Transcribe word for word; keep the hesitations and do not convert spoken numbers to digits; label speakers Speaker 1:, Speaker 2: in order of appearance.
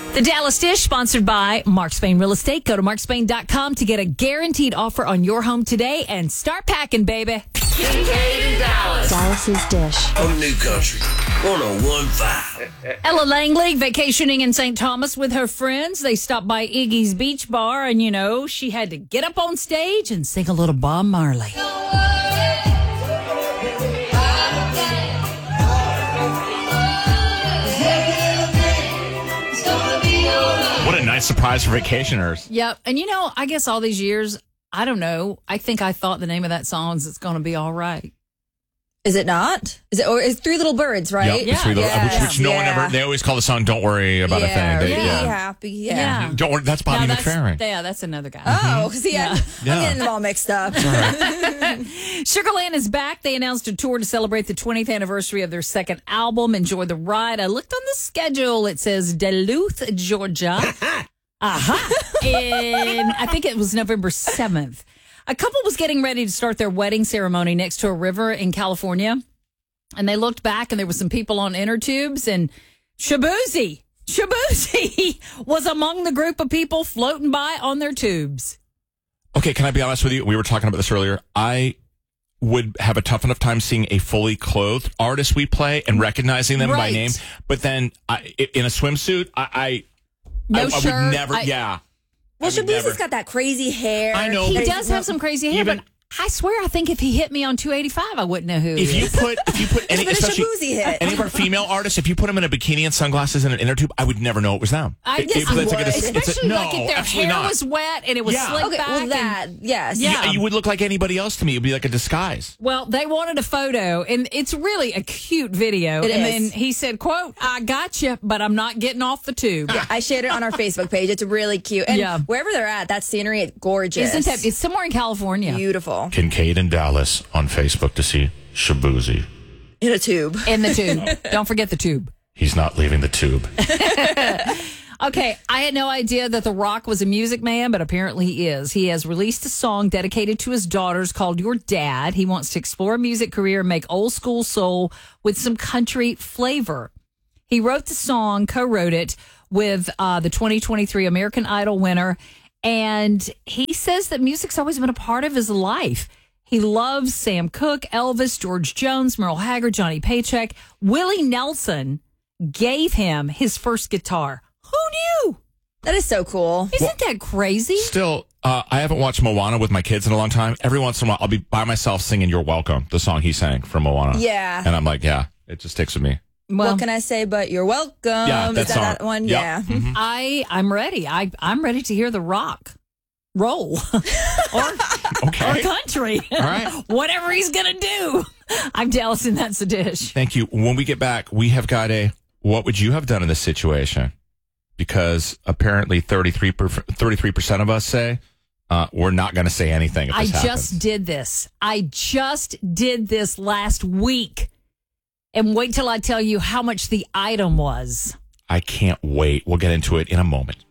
Speaker 1: The Dallas Dish, sponsored by Mark Spain Real Estate. Go to mark spain dot com to get a guaranteed offer on your home today and start packing, baby.
Speaker 2: Kincaid and Dallas.
Speaker 3: Dallas's Dish.
Speaker 2: On New Country one oh one point five.
Speaker 1: Ella Langley vacationing in Saint Thomas with her friends. They stopped by Iggy's Beach Bar, and, you know, she had to get up on stage and sing a little Bob Marley.
Speaker 4: What a nice surprise for vacationers.
Speaker 1: Yep. And, you know, I guess all these years, I don't know. I think I thought the name of that song is It's Gonna Be All Right.
Speaker 5: Is it not? Is it? Or is Three Little Birds, right?
Speaker 4: Yep, yeah. Three little,
Speaker 5: yes.
Speaker 4: which, which no
Speaker 5: yeah.
Speaker 4: one ever, they always call the song Don't Worry About
Speaker 5: yeah,
Speaker 4: a Thing. They,
Speaker 5: be
Speaker 4: yeah.
Speaker 5: happy. Yeah.
Speaker 1: Yeah.
Speaker 4: Don't worry, that's Bobby
Speaker 1: no, that's,
Speaker 4: McFerrin.
Speaker 1: Yeah, that's another guy.
Speaker 5: Oh, see,
Speaker 1: Yeah.
Speaker 5: I'm,
Speaker 4: Yeah.
Speaker 5: I'm getting them all mixed up.
Speaker 1: Sugarland is back. They announced a tour to celebrate the twentieth anniversary of their second album, Enjoy the Ride. I looked on the schedule. It says Duluth, Georgia. Aha. And I think it was November seventh. A couple was getting ready to start their wedding ceremony next to a river in California. And they looked back and there were some people on inner tubes, and Shaboozey, Shaboozey was among the group of people floating by on their tubes.
Speaker 4: Okay, can I be honest with you? We were talking about this earlier. I would have a tough enough time seeing a fully clothed artist we play and recognizing them by
Speaker 1: Right.
Speaker 4: name. But then I, in a swimsuit, I, I,
Speaker 1: No
Speaker 4: I, I
Speaker 1: shirt.
Speaker 4: would never,
Speaker 1: I-
Speaker 4: yeah.
Speaker 5: Well,
Speaker 4: I would
Speaker 5: Shaboozey's
Speaker 4: never-
Speaker 5: got that crazy hair.
Speaker 4: I know.
Speaker 1: He
Speaker 4: but-
Speaker 1: does have some crazy hair,
Speaker 4: Even-
Speaker 1: but I swear I think if he hit me on two eighty-five, I wouldn't know who he
Speaker 4: If you
Speaker 1: is.
Speaker 4: put, if you put any,
Speaker 5: been a
Speaker 4: especially
Speaker 5: Shaboozey hit.
Speaker 4: any of our female artists, if you put them in a bikini and sunglasses and an inner tube, I would never know it was them.
Speaker 1: I
Speaker 4: It-
Speaker 1: guess
Speaker 4: it-
Speaker 1: you
Speaker 4: it's like a-
Speaker 5: would.
Speaker 4: it's a-
Speaker 1: Especially
Speaker 4: no,
Speaker 1: like if their
Speaker 4: absolutely
Speaker 1: hair
Speaker 4: not.
Speaker 1: was wet and it was
Speaker 4: Yeah.
Speaker 1: slicked
Speaker 5: Okay,
Speaker 1: back.
Speaker 5: well,
Speaker 1: and-
Speaker 5: that, yes.
Speaker 1: Yeah.
Speaker 4: You, you would look like anybody else to me. It would be like a disguise.
Speaker 1: Well, they wanted a photo, and it's really a cute video.
Speaker 5: It
Speaker 1: and
Speaker 5: is.
Speaker 1: then he said, quote, I got you, but I'm not getting off the tube.
Speaker 5: Yeah, I shared it on our Facebook page. It's really cute. And
Speaker 1: Yeah.
Speaker 5: wherever they're at, that scenery is gorgeous.
Speaker 1: Isn't that? It's somewhere in California.
Speaker 5: beautiful?
Speaker 4: Kincaid and Dallas on Facebook to see Shaboozey.
Speaker 5: In a tube.
Speaker 1: In the tube. Don't forget the tube.
Speaker 4: He's not leaving the tube.
Speaker 1: Okay, I had no idea that The Rock was a music man, but apparently he is. He has released a song dedicated to his daughters called Your Dad. He wants to explore a music career and make old school soul with some country flavor. He wrote the song, co-wrote it with uh, the twenty twenty-three American Idol winner, and he says that music's always been a part of his life. He loves Sam Cooke, Elvis, George Jones, Merle Haggard, Johnny Paycheck. Willie Nelson gave him his first guitar. Who knew?
Speaker 5: That is so cool.
Speaker 1: Isn't that crazy?
Speaker 4: Still, uh, I haven't watched Moana with my kids in a long time. Every once in a while, I'll be by myself singing You're Welcome, the song he sang from Moana.
Speaker 5: Yeah.
Speaker 4: And I'm like, yeah, it just sticks with me.
Speaker 1: Well,
Speaker 5: What can I say but you're welcome?
Speaker 4: Yeah,
Speaker 5: Is
Speaker 4: that
Speaker 5: that
Speaker 4: song.
Speaker 5: that one?
Speaker 4: Yep.
Speaker 5: Yeah.
Speaker 4: Mhm.
Speaker 1: I I'm ready. I I'm ready to hear The Rock roll or
Speaker 4: Okay.
Speaker 1: or country.
Speaker 4: All right.
Speaker 1: Whatever he's gonna do. I'm Dallas, and that's the dish.
Speaker 4: Thank you. When we get back, we have got a what would you have done in this situation? Because apparently thirty-three percent of us say uh, we're not going to say anything if
Speaker 1: I
Speaker 4: this
Speaker 1: just
Speaker 4: happens.
Speaker 1: did this. I just did this last week. And wait till I tell you how much the item was.
Speaker 4: I can't wait. We'll get into it in a moment.